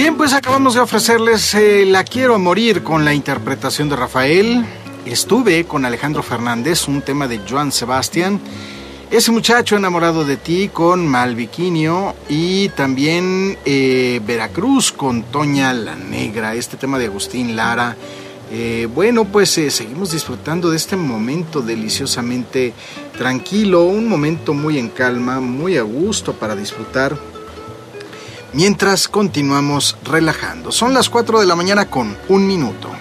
Bien, pues acabamos de ofrecerles La Quiero a Morir con la interpretación de Rafael. Estuve con Alejandro Fernández, un tema de Joan Sebastián. Ese muchacho enamorado de ti con Malviquinio. Y también Veracruz con Toña la Negra, este tema de Agustín Lara. Bueno, pues seguimos disfrutando de este momento deliciosamente tranquilo, un momento muy en calma, muy a gusto para disfrutar, mientras continuamos relajando. Son las 4 de la mañana con 1 minuto.